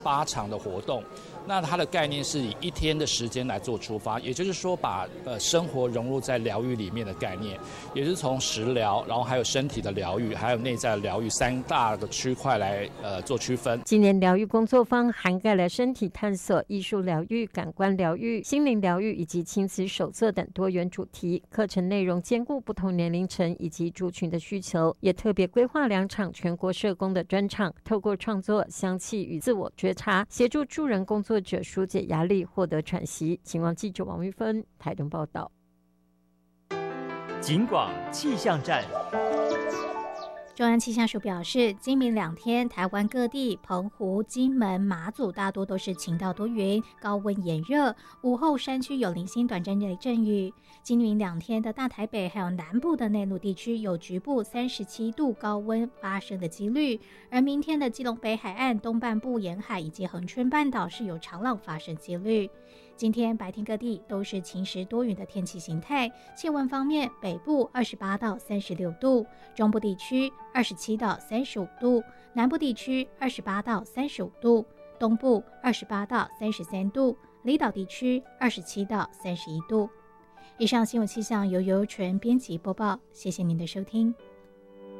8场的活动。那它的概念是以1天的时间来做出发，也就是说把生活融入在疗愈里面的概念，也是从食疗，然后还有身体的疗愈，还有内在的疗愈3大的区块来做区分。 今年疗愈工作坊涵盖了身体探索、艺术疗愈、感官疗愈、心灵疗愈以及亲子手册等多元主题，课程内容兼顾不同年龄层以及族群的需求，也特别规划2场全国社工的专场，透过创作、香气与自我觉察，协助助人工作者疏解压力，获得喘息。警广记者王玉芬台东报道。 警广气象站。 中央气象署表示，今明2天，台湾各地澎湖、金门、马祖大多都是晴到多云，高温炎热，午后山区有零星短暂雷阵雨。今明2天的大台北还有南部的内陆地区有局部37度高温发生的几率，而明天的基隆北海岸东半部沿海以及恒春半岛是有长浪发生几率。今天白天各地都是晴时多云的天气形态，气温方面，北部28到36度，中部地区27到35度，南部地区28到35度，东部28到33度，离岛地区27到31度。以上新闻气象由尤纯编辑播报，谢谢您的收听。